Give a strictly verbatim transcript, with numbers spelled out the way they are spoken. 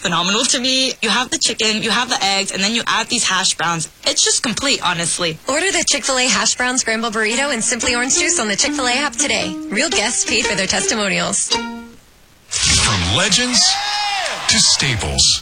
phenomenal to me. You have the chicken, you have the eggs, and then you add these hash browns. It's just complete, honestly. Order the Chick-fil-A Hash Brown Scramble Burrito and Simply Orange Juice on the Chick-fil-A app today. Real guests paid for their testimonials. From legends to staples,